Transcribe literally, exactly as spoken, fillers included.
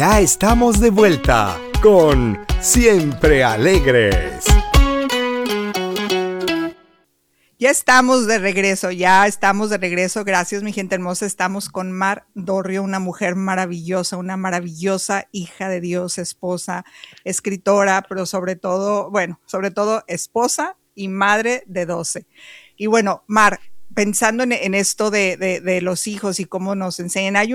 Ya estamos de vuelta con Siempre Alegres. Ya estamos de regreso, ya estamos de regreso. Gracias, mi gente hermosa. Estamos con Mar Dorrio, una mujer maravillosa, una maravillosa hija de Dios, esposa, escritora, pero sobre todo, bueno, sobre todo esposa y madre de doce. Y bueno, Mar, pensando en, en esto de, de, de los hijos y cómo nos enseñan, hay